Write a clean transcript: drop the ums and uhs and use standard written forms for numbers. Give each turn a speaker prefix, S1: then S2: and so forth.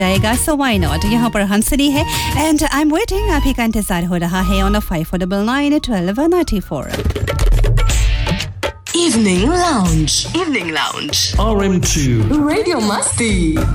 S1: जाएगा, so why not? यहाँ पर हंसनी है and I'm waiting. आप ही का इंतजार हो रहा है on a 54991294.
S2: Evening Lounge. Evening Lounge.
S3: RM2
S2: Radio Masti.